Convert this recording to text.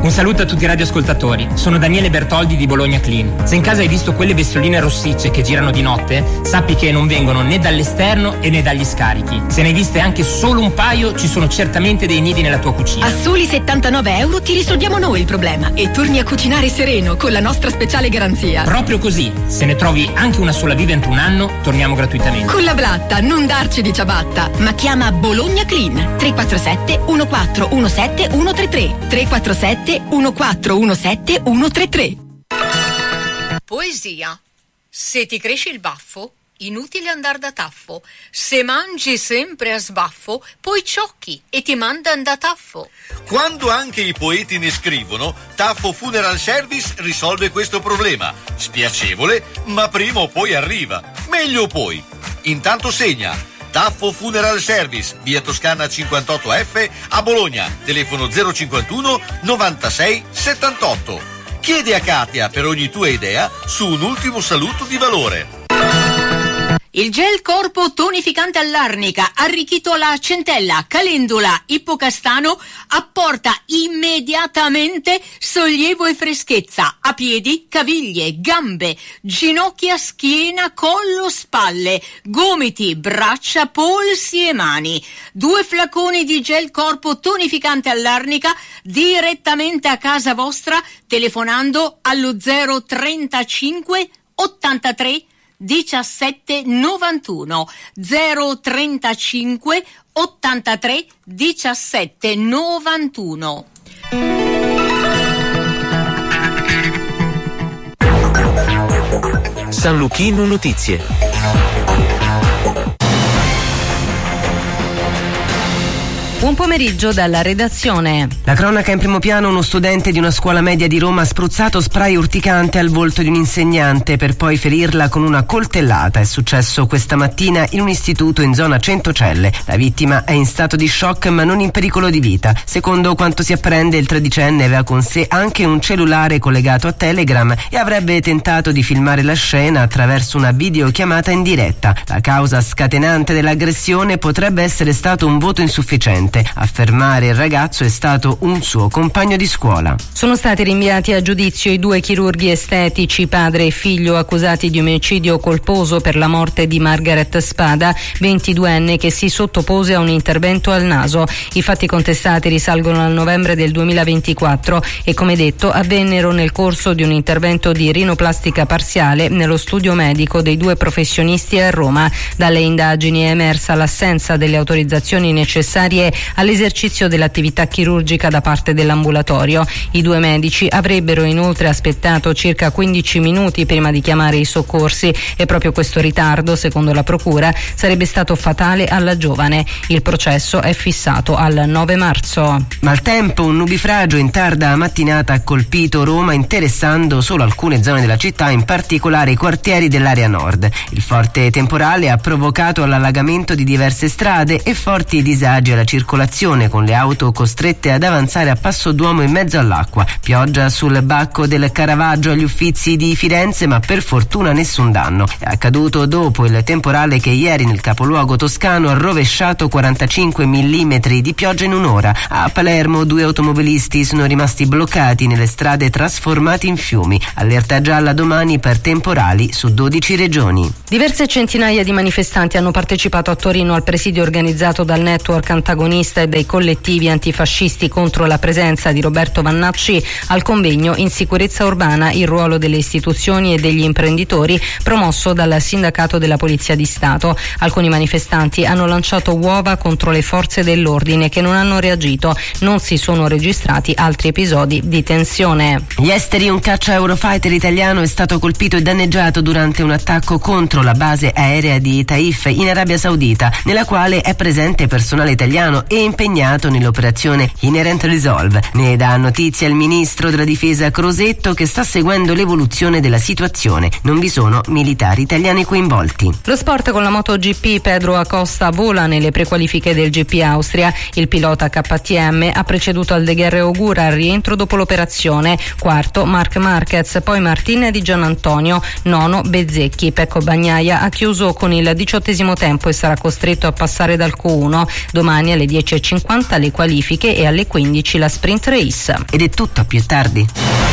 Un saluto a tutti i radioascoltatori, sono Daniele Bertoldi di Bologna Clean. Se in casa hai visto quelle bestioline rossicce che girano di notte, sappi che non vengono né dall'esterno e né dagli scarichi. Se ne hai viste anche solo un paio, ci sono certamente dei nidi nella tua cucina. A soli 79 euro ti risolviamo noi il problema e torni a cucinare sereno con la nostra speciale garanzia. Proprio così, se ne trovi anche una sola viva entro un anno, torniamo gratuitamente. Con la Blatta non darci di ciabatta, ma chiama Bologna Clean 347 1417 133 347 1417 133. Poesia. Se ti cresce il baffo, inutile andar da taffo. Se mangi sempre a sbaffo, poi ciocchi e ti mandan da taffo. Quando anche i poeti ne scrivono, Taffo Funeral Service risolve questo problema. Spiacevole, ma prima o poi arriva. Meglio poi. Intanto segna. Taffo Funeral Service, via Toscana 58F a Bologna, telefono 051 96 78. Chiedi a Katia per ogni tua idea su un ultimo saluto di valore. Il gel corpo tonificante all'arnica, arricchito alla centella, calendula, ippocastano, apporta immediatamente sollievo e freschezza a piedi, caviglie, gambe, ginocchia, schiena, collo, spalle, gomiti, braccia, polsi e mani. 2 flaconi di gel corpo tonificante all'arnica direttamente a casa vostra telefonando allo 035 83 17 91 035 83 17 91. San Luchino Notizie. Buon pomeriggio dalla redazione. La cronaca in primo piano: uno studente di una scuola media di Roma ha spruzzato spray urticante al volto di un insegnante per poi ferirla con una coltellata. È successo questa mattina in un istituto in zona Centocelle. La vittima è in stato di shock ma non in pericolo di vita. Secondo quanto si apprende, il tredicenne aveva con sé anche un cellulare collegato a Telegram e avrebbe tentato di filmare la scena attraverso una videochiamata in diretta. La causa scatenante dell'aggressione potrebbe essere stato un voto insufficiente. A fermare il ragazzo è stato un suo compagno di scuola. Sono stati rinviati a giudizio i 2 chirurghi estetici, padre e figlio, accusati di omicidio colposo per la morte di Margaret Spada, 22enne, che si sottopose a un intervento al naso. I fatti contestati risalgono al novembre del 2024 e, come detto, avvennero nel corso di un intervento di rinoplastica parziale nello studio medico dei 2 professionisti a Roma. Dalle indagini è emersa l'assenza delle autorizzazioni necessarie all'esercizio dell'attività chirurgica da parte dell'ambulatorio. I 2 medici avrebbero inoltre aspettato circa 15 minuti prima di chiamare i soccorsi e proprio questo ritardo, secondo la procura, sarebbe stato fatale alla giovane. Il processo è fissato al 9 marzo. Maltempo, un nubifragio in tarda mattinata ha colpito Roma, interessando solo alcune zone della città, in particolare i quartieri dell'area nord. Il forte temporale ha provocato l'allagamento di diverse strade e forti disagi alla circolazione, con le auto costrette ad avanzare a passo d'uomo in mezzo all'acqua. Pioggia sul bacco del Caravaggio agli Uffizi di Firenze, ma per fortuna nessun danno. È accaduto dopo il temporale che ieri nel capoluogo toscano ha rovesciato 45 mm di pioggia in un'ora. A Palermo 2 automobilisti sono rimasti bloccati nelle strade trasformate in fiumi. Allerta gialla domani per temporali su 12 regioni. Diverse centinaia di manifestanti hanno partecipato a Torino al presidio organizzato dal network antagonista e dai collettivi antifascisti contro la presenza di Roberto Vannacci al convegno Insicurezza urbana, il ruolo delle istituzioni e degli imprenditori, promosso dal sindacato della Polizia di Stato. Alcuni manifestanti hanno lanciato uova contro le forze dell'ordine che non hanno reagito. Non si sono registrati altri episodi di tensione. Gli esteri: un caccia Eurofighter italiano è stato colpito e danneggiato durante un attacco contro la base aerea di Taif in Arabia Saudita, nella quale è presente personale italiano e impegnato nell'operazione Inherent Resolve. Ne dà notizia il ministro della difesa Crosetto, che sta seguendo l'evoluzione della situazione. Non vi sono militari italiani coinvolti. Lo sport con la MotoGP: Pedro Acosta vola nelle prequalifiche del GP Austria. Il pilota KTM ha preceduto Aldeguerre Ogura al rientro dopo l'operazione. Quarto Marc Marquez, poi Martin Di Gianantonio, nono Bezzecchi. Pecco Bagnaia ha chiuso con il 18° tempo e sarà costretto a passare dal Q1. Domani alle 10:50 le qualifiche e alle 15 la sprint race. Ed è tutto, a più tardi.